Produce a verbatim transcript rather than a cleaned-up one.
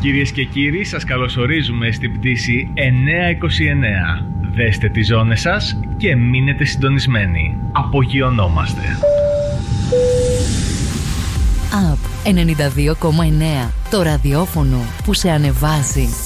Κυρίες και κύριοι, σας καλωσορίζουμε στην πτήση εννιακόσια είκοσι εννέα. Δέστε τις ζώνες σας και μείνετε συντονισμένοι. Απογειωνόμαστε. Απ ενενήντα δύο κόμμα εννέα. Το ραδιόφωνο που σε ανεβάζει.